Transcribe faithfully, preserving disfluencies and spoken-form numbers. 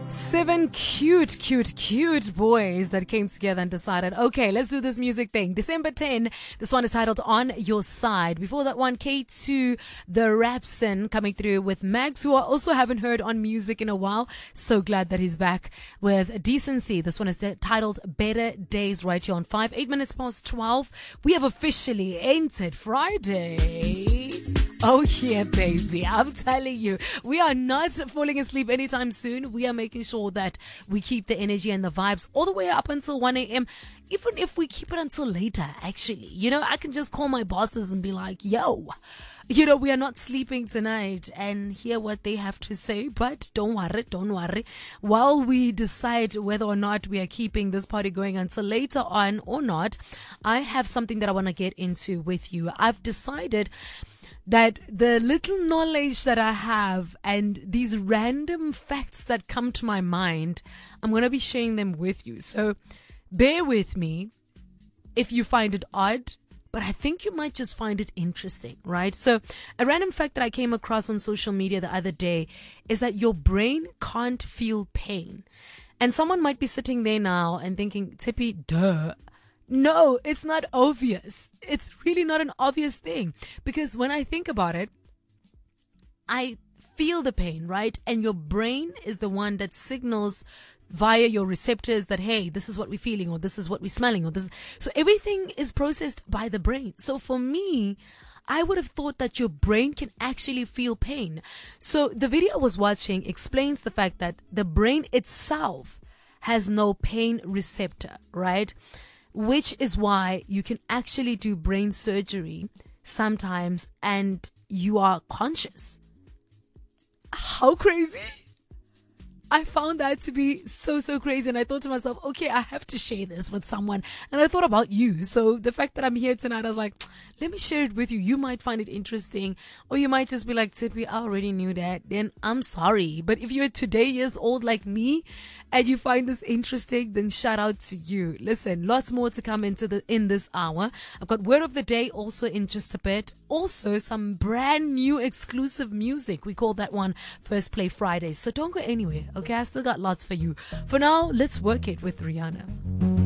Seven cute, cute, cute boys that came together and decided, okay, let's do this music thing. December tenth, this one is titled On Your Side. Before that one, K two, The Rapson coming through with Max, who I also haven't heard on music in a while. So glad that he's back with Decency. This one is titled Better Days right here on five, eight minutes past twelve. We have officially entered Friday. Oh yeah, baby. I'm telling you, we are not falling asleep anytime soon. We are making sure that we keep the energy and the vibes all the way up until one a.m. Even if we keep it until later, actually. You know, I can just call my bosses and be like, yo, you know, we are not sleeping tonight, and hear what they have to say. But don't worry, don't worry. While we decide whether or not we are keeping this party going until later on or not, I have something that I want to get into with you. I've decided that the little knowledge that I have and these random facts that come to my mind, I'm going to be sharing them with you. So bear with me if you find it odd, but I think you might just find it interesting, right? So a random fact that I came across on social media the other day is that your brain can't feel pain. And someone might be sitting there now and thinking, Tippy, duh. No, it's not obvious. It's really not an obvious thing. Because when I think about it, I feel the pain, right? And your brain is the one that signals via your receptors that, hey, this is what we're feeling, or this is what we're smelling, or this. So everything is processed by the brain. So for me, I would have thought that your brain can actually feel pain. So the video I was watching explains the fact that the brain itself has no pain receptor, right? Which is why you can actually do brain surgery sometimes and you are conscious. How crazy? I found that to be so, so crazy. And I thought to myself, okay, I have to share this with someone. And I thought about you. So the fact that I'm here tonight, I was like, let me share it with you. You might find it interesting. Or you might just be like, Tippy, I already knew that. Then I'm sorry. But if you're today years old like me and you find this interesting, then shout out to you. Listen, lots more to come into the in this hour. I've got word of the day also in just a bit. Also, some brand new exclusive music. We call that one First Play Fridays. So don't go anywhere. Okay, I still got lots for you. For now, let's work it with Rihanna.